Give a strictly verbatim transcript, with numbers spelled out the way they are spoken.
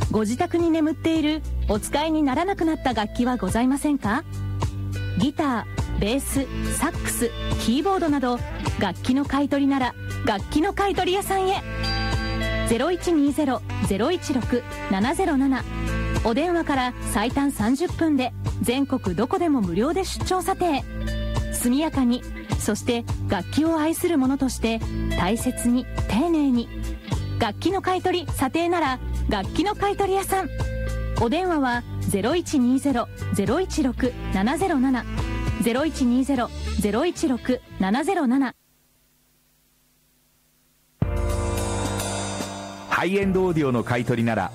ご自宅に眠っているお使いにならなくなった楽器はございませんか？ギター、ベース、サックス、キーボードなど楽器の買い取りなら楽器の買い取り屋さんへ。 ゼロいちにゼロ ゼロいちろく ななゼロなな お電話から最短さんじゅっぷんで全国どこでも無料で出張査定。速やかに、そして楽器を愛する者として大切に丁寧に。楽器の買い取り査定なら楽器の買い取り屋さん。お電話は ゼロいちにゼロ ゼロいちろく ななゼロなな ゼロいちにゼロ ゼロいちろく ななゼロなな。 ハイエンドオーディオの買い取りなら